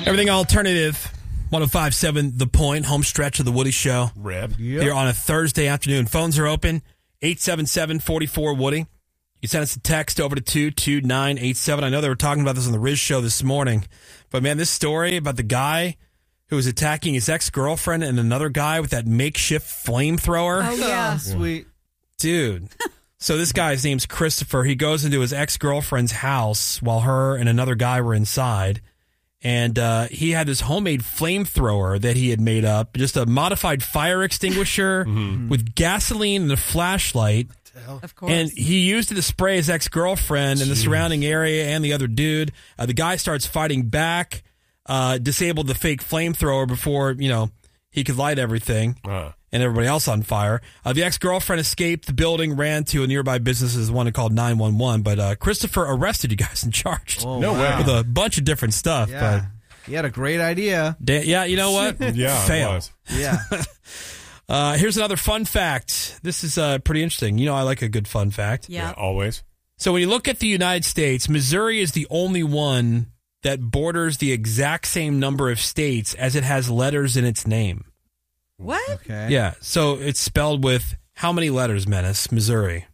Everything alternative. 105.7 The Point, home stretch of the Woody Show. Reb. Yep. Here on a Thursday afternoon. Phones are open. 877-44-WOODY. You send us a text over to 22987. I know they were talking about this on the Riz Show this morning. But, man, this story about the guy who was attacking his ex-girlfriend and another guy with that makeshift flamethrower. Oh, yeah. Sweet. Dude. So this guy's name's Christopher. He goes into his ex-girlfriend's house while her and another guy were inside. And he had this homemade flamethrower that he had made up, just a modified fire extinguisher with gasoline and a flashlight. Of course. And he used it to spray his ex-girlfriend and the surrounding area and the other dude. The guy starts fighting back, disabled the fake flamethrower before, he could light everything and everybody else on fire. The ex-girlfriend escaped the building, ran to a nearby business as one and called 911. But Christopher arrested you guys and charged. Oh, No way. With a bunch of different stuff. Yeah. He had a great idea. But yeah, you know what? Yeah, it Fail. was. Yeah. Here's another fun fact. This is pretty interesting. I like a good fun fact. Yeah. Always. So when you look at the United States, Missouri is the only one that borders the exact same number of states as it has letters in its name. What? Okay. Yeah, so it's spelled with how many letters, Menace? Missouri.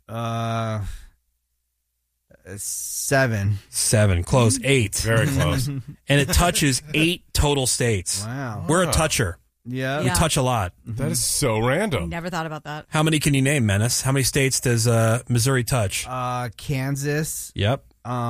7. 7. Close. 8. Very close. And it touches 8 total states. Wow. We're a toucher. Yeah. We touch a lot. That is so random. Never thought about that. How many can you name, Menace? How many states does Missouri touch? Kansas. Yep.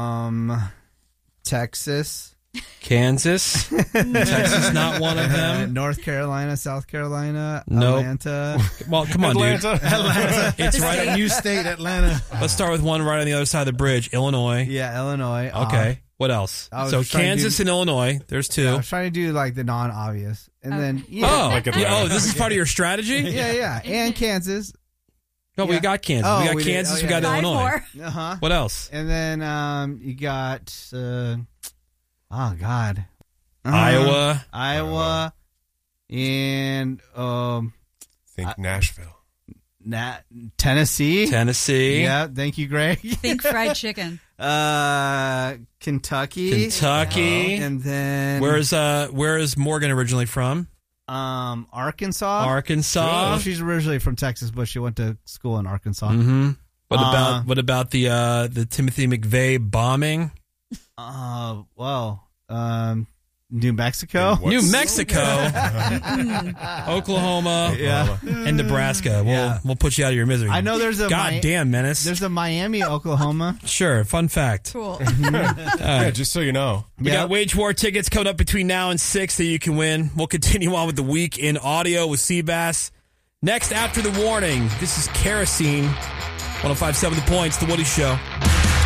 Texas. Kansas. Texas, not one of them. North Carolina, South Carolina, Nope. Atlanta. Well, come on, dude. Atlanta. It's right on. New state, Atlanta. Let's start with one right on the other side of the bridge. Illinois. Yeah, Illinois. Okay. What else? I was So trying to Kansas and Illinois. There's 2. I was trying to do like the non-obvious. And then, Oh, Like Atlanta. yeah, this is part of your strategy? yeah. And Kansas. No, we Yeah. got Kansas. Oh, we got we did. Kansas. Oh, We yeah. got 5 Illinois. more. Uh-huh. What else? And then you got, oh, God. Iowa. Iowa. And Think Nashville. Tennessee. Tennessee. Yeah, thank you, Greg. Think fried chicken. Kentucky. And then Where is Morgan originally from? Arkansas. Arkansas. Well, she's originally from Texas, but she went to school in Arkansas. Mm-hmm. What about the Timothy McVeigh bombing? New Mexico. What? New Mexico, Oklahoma, Yeah. and Nebraska. We'll put you out of your misery. I know there's a goddamn Menace. There's a Miami, Oklahoma. Sure, fun fact. Cool. Yeah, just so you know. We got Wage War tickets coming up between now and 6 that you can win. We'll continue on with the week in audio with Seabass. Next, after the warning, this is Kerosene. 105.7 The Points, The Woody Show.